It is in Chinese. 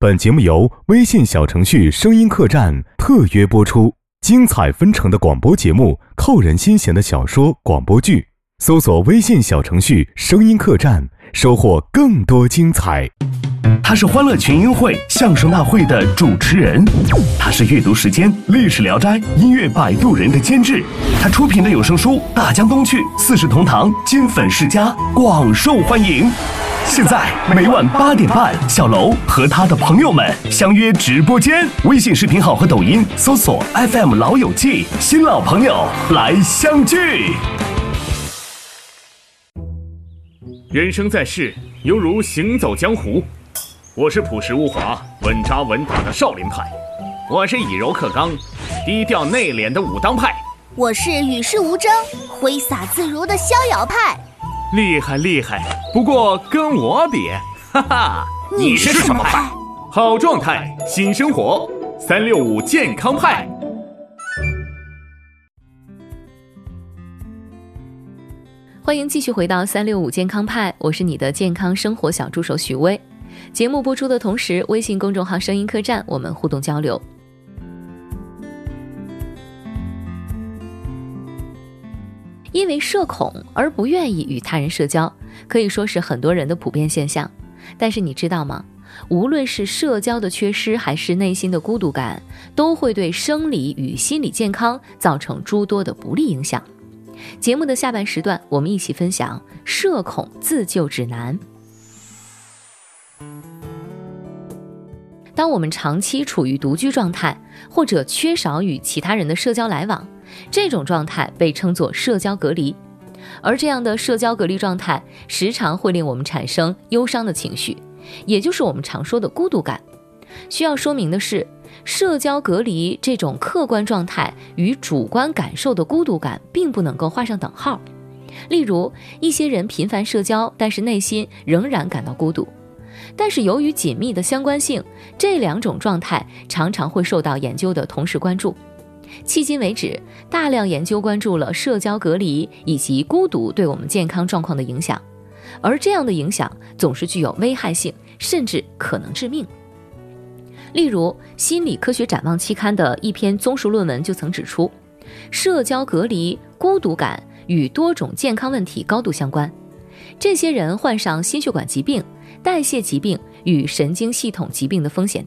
本节目由微信小程序声音客栈特约播出，精彩纷呈的广播节目，扣人心弦的小说广播剧，搜索微信小程序声音客栈，收获更多精彩。 他是欢乐群英会相声大会的主持人，他是阅读时间历史聊斋音乐摆渡人的监制，他出品的有声书《大江东去》四世同堂金粉世家广受欢迎。现在每晚8点半，小楼和他的朋友们相约直播间，微信视频号和抖音搜索 FM 老友记，新老朋友来相聚。 人生在世，犹如行走江湖。我是朴实无华、稳扎稳打的少林派，我是以柔克刚、低调内敛的武当派， 我是与世无争、挥洒自如的逍遥派。 厉害厉害，不过跟我比，哈哈， 你是什么派？ 好状态，新生活，365健康派。 欢迎继续回到365健康派，我是你的健康生活小助手许巍。节目播出的同时，微信公众号声音客栈我们互动交流。因为社恐而不愿意与他人社交，可以说是很多人的普遍现象。但是你知道吗？无论是社交的缺失还是内心的孤独感，都会对生理与心理健康造成诸多的不利影响。节目的下半时段，我们一起分享社恐自救指南。当我们长期处于独居状态，或者缺少与其他人的社交来往，这种状态被称作社交隔离。而这样的社交隔离状态时常会令我们产生忧伤的情绪，也就是我们常说的孤独感。需要说明的是，社交隔离这种客观状态与主观感受的孤独感并不能够画上等号。例如，一些人频繁社交，但是内心仍然感到孤独。但是由于紧密的相关性，这两种状态常常会受到研究的同时关注。迄今为止，大量研究关注了社交隔离以及孤独对我们健康状况的影响，而这样的影响总是具有危害性，甚至可能致命。例如，《心理科学展望》期刊的一篇综述论文就曾指出，社交隔离、孤独感与多种健康问题高度相关。这些人患上心血管疾病、代谢疾病与神经系统疾病的风险